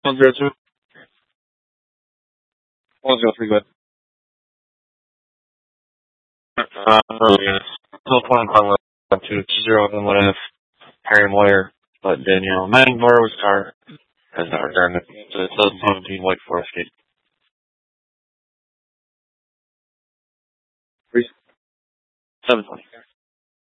Sounds good too. Sounds good, pretty good. Yes. Still playing Pong 2-0 and what if Harry Moyer, but then, Manning Moyer was start as not returned. So it's 2017 Wake Forest game. 720.